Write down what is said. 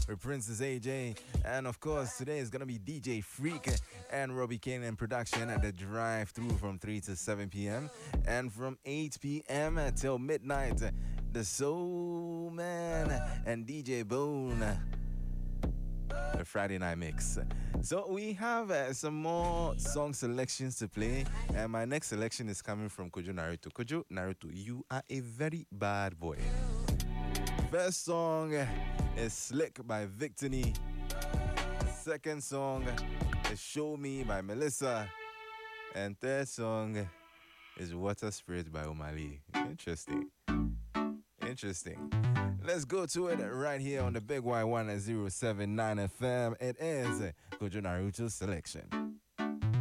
with Princess AJ. And of course, today is going to be DJ Freak and Robbie Kane in production at the drive through from 3 to 7 p.m. And from 8 p.m. till midnight, the Soul Man and DJ Bone, the Friday night mix. So we have some more song selections to play, and my next selection is coming from Kojo Naruto. Kojo Naruto, you are a very bad boy. First song is Slick by Victini. Second song is Show Me by Melissa. And third song is Water Spirit by Omali. Interesting. Let's go to it right here on the Big Y1 at 079 FM. It is Kojo Naruto's selection.